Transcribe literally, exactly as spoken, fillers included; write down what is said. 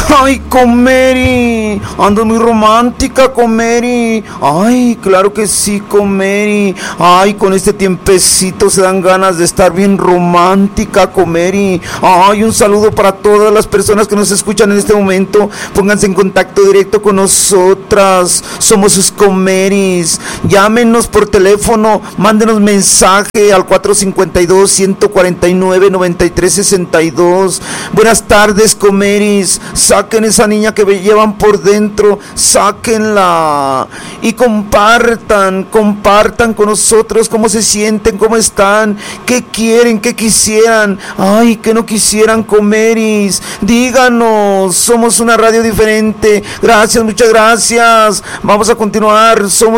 Ay, Comeri, ando muy romántica, Comeri. Ay, claro que sí, Comeri. Ay, con este tiempecito se dan ganas de estar bien romántica, Comeri. Ay, un saludo para todas las personas que nos escuchan en este momento. Pónganse en contacto directo con nosotras. Somos sus Comeris. Llámenos por teléfono, mándenos mensaje al cuatro cinco dos, uno cuatro nueve, nueve tres seis dos. Buenas tardes, Comeris. Saquen esa niña que llevan por dentro, sáquenla y compartan, compartan con nosotros cómo se sienten, cómo están, qué quieren, qué quisieran, ay, que no quisieran, Comeris. Díganos, somos una radio diferente. Gracias, muchas gracias. Vamos a continuar, somos